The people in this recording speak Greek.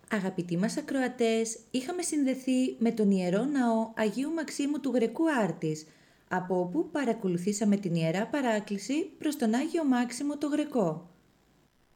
Αγαπητοί μας ακροατές, είχαμε συνδεθεί με τον Ιερό Ναό Αγίου Μαξίμου του Γρεκού Άρτης, από όπου παρακολουθήσαμε την Ιερά Παράκληση προς τον Άγιο Μάξιμο το Γρεκό.